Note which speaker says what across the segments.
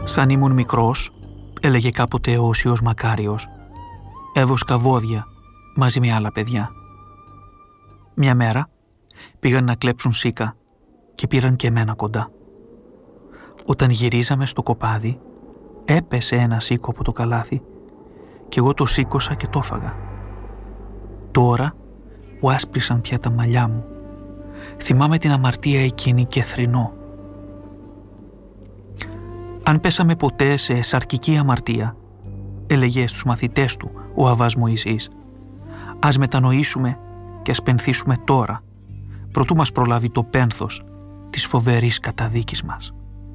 Speaker 1: Σαν ήμουν μικρός, έλεγε κάποτε ο Όσιος Μακάριος, έβοσκα βόδια μαζί με άλλα παιδιά. Μια μέρα πήγαν να κλέψουν σίκα και πήραν και εμένα κοντά. Όταν γυρίζαμε στο κοπάδι, έπεσε ένα σίκο από το καλάθι και εγώ το σήκωσα και το έφαγα. Τώρα που άσπρισαν πια τα μαλλιά μου, θυμάμαι την αμαρτία εκείνη και θρηνώ. Αν πέσαμε ποτέ σε σαρκική αμαρτία, έλεγε στους μαθητές του ο Αββάς Μωυσής, ας μετανοήσουμε και ας πενθήσουμε τώρα, προτού μας προλάβει το πένθος της φοβερής καταδίκης μας.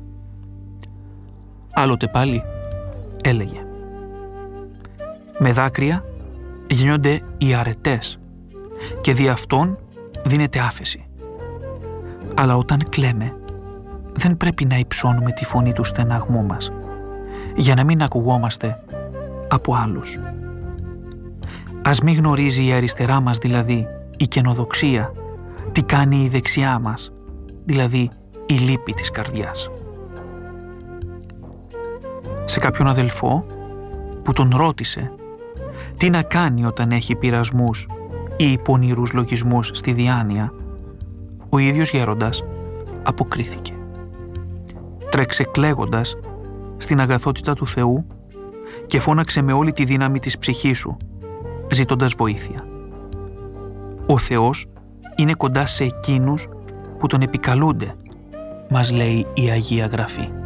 Speaker 1: Άλλοτε πάλι έλεγε, με δάκρυα γίνονται οι αρετές και δι' αυτόν δίνεται άφεση. Αλλά όταν κλαίμε, δεν πρέπει να υψώνουμε τη φωνή του στεναγμού μας, για να μην ακουγόμαστε από άλλους. Ας μη γνωρίζει η αριστερά μας, δηλαδή η καινοδοξία, τι κάνει η δεξιά μας, δηλαδή η λύπη της καρδιάς. Σε κάποιον αδελφό που τον ρώτησε τι να κάνει όταν έχει πειρασμούς ή πονηρούς λογισμούς στη διάνοια, ο ίδιος γέροντας αποκρίθηκε. Τρέξε κλαίγοντας στην αγαθότητα του Θεού και φώναξε με όλη τη δύναμη της ψυχής σου, ζητώντας βοήθεια. Ο Θεός είναι κοντά σε εκείνους που τον επικαλούνται, μας λέει η Αγία Γραφή.